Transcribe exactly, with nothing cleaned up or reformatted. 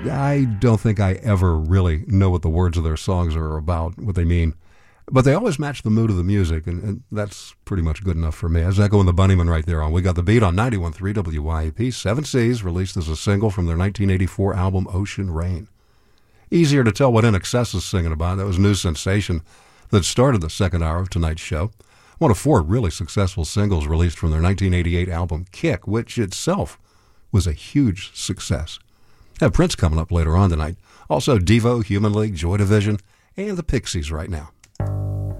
I don't think I ever really know what the words of their songs are about, what they mean. But they always match the mood of the music, and, and that's pretty much good enough for me. As Echo and the Bunnymen right there on We Got the Beat on ninety-one point three W Y A P. Seven Seas, released as a single from their nineteen eighty-four album Ocean Rain. Easier to tell what In Excess is singing about. That was New Sensation that started the second hour of tonight's show. One of four really successful singles released from their nineteen eighty-eight album Kick, which itself was a huge success. Have Prince coming up later on tonight. Also Devo, Human League, Joy Division, and the Pixies right now.